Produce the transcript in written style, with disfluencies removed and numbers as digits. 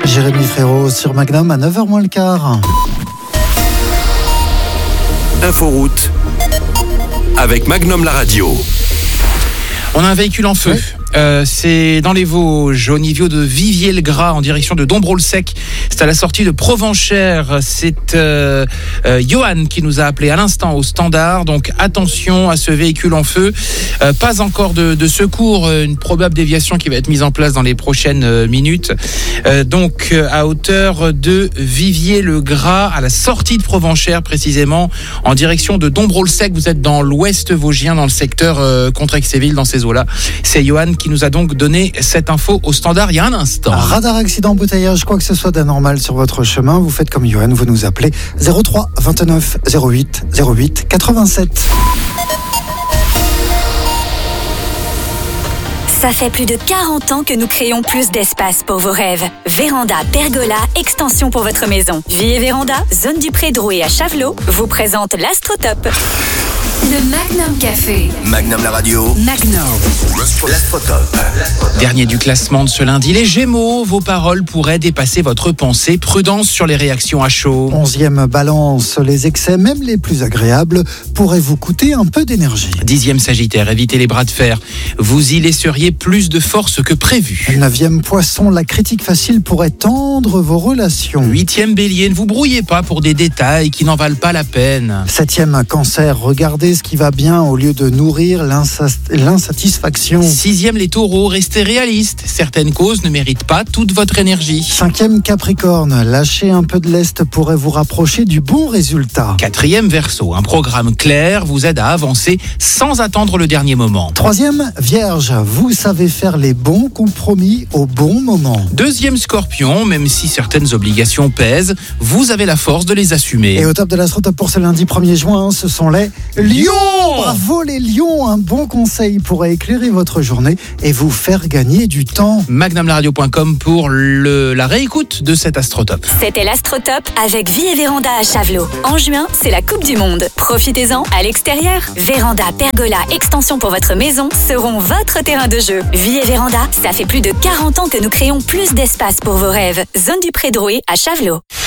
Jérémy Frérot sur Magnum à 9h moins le quart. Inforoute avec Magnum la radio. On a un véhicule en feu. C'est dans les Vosges, au niveau de Viviers-le-Gras, en direction de Dombrot-le-Sec. C'est à la sortie de Provenchères. C'est Johan qui nous a appelé à l'instant au standard. Donc attention à ce véhicule en feu. Pas encore de secours. Une probable déviation qui va être mise en place dans les prochaines minutes. Donc à hauteur de Viviers-le-Gras, à la sortie de Provenchères précisément, en direction de Dombrot-le-Sec. Vous êtes dans l'ouest vosgien, dans le secteur Contrexéville, dans ces eaux-là. C'est Johan qui nous a donc donné cette info au standard il y a un instant. Radar accident embouteillage, quoi que ce soit d'anormal sur votre chemin, vous faites comme Johan, vous nous appelez 03 29 08 08 87. Ça fait plus de 40 ans que nous créons plus d'espace pour vos rêves. Véranda, pergola, extension pour votre maison. Vie et Véranda, zone du Pré-Drouet à Chavelot, vous présente l'Astrotop. Le Magnum Café. Magnum la radio. Magnum. L'Astrotop. Dernier du classement de ce lundi, les Gémeaux, vos paroles pourraient dépasser votre pensée. Prudence sur les réactions à chaud. 11e balance, les excès, même les plus agréables, pourraient vous coûter un peu d'énergie. 10e Sagittaire, évitez les bras de fer. Vous y laisseriez plus de force que prévu. 9e Poisson, la critique facile pourrait tendre vos relations. 8e Bélier, ne vous brouillez pas pour des détails qui n'en valent pas la peine. 7e Cancer, regardez ce qui va bien au lieu de nourrir l'insatisfaction. 6e les Taureaux, restez réalistes. Certaines causes ne méritent pas toute votre énergie. 5e Capricorne, lâcher un peu de lest pourrait vous rapprocher du bon résultat. 4e Verseau, un programme clair vous aide à avancer sans attendre le dernier moment. 3e Vierge, vous savez faire les bons compromis au bon moment. 2e Scorpion, même si certaines obligations pèsent, vous avez la force de les assumer. Et au top de l'Astrotop pour ce lundi 1er juin, ce sont les Lions. Bravo les Lions, un bon conseil pourrait éclairer votre journée et vous faire gagner du temps. magnumlaradio.com pour la réécoute de cet Astrotop. C'était l'Astrotop avec Vie et Véranda à Chavelot. En juin, c'est la Coupe du Monde. Profitez-en à l'extérieur. Véranda, pergola, extension pour votre maison seront votre terrain de jeu. Vie et Véranda, ça fait plus de 40 ans que nous créons plus d'espace pour vos rêves. Zone du Pré-Drouet à Chavelot.